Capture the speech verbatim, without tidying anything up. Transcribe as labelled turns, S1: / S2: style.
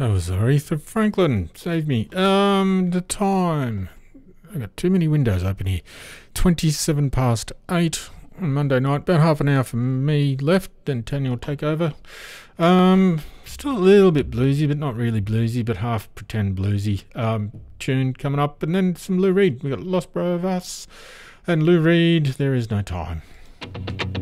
S1: Oh, sorry, Aretha Franklin, save me. Um, the time. I've got too many windows open here. twenty-seven past eight on Monday night. About half an hour for me left, then Tanya will take over. Um, still a little bit bluesy, but not really bluesy, but half pretend bluesy. Um, tune coming up, and then some Lou Reed. We've got Los Bravas and Lou Reed. There is no time.